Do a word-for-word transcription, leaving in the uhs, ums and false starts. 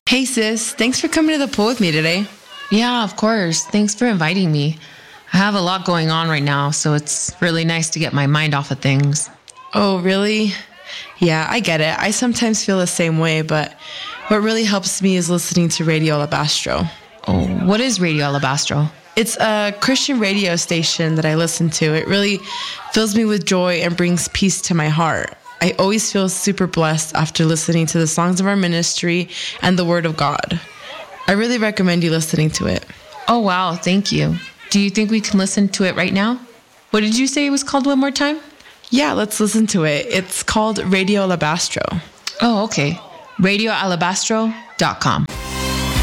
Hey sis, thanks for coming to the pool with me today. Yeah, of course. Thanks for inviting me. I have a lot going on right now, so it's really nice to get my mind off of things. Oh, really? Yeah, I get it. I sometimes feel the same way, but what really helps me is listening to Radio Alabastro. Oh, what is Radio Alabastro? It's a Christian radio station that I listen to. It really fills me with joy and brings peace to my heart. I always feel super blessed after listening to the songs of our ministry and the Word of God. I really recommend you listening to it. Oh, wow. Thank you. Do you think we can listen to it right now? What did you say it was called one more time? Yeah, let's listen to it. It's called Radio Alabastro. Oh, okay. radio alabastro dot com.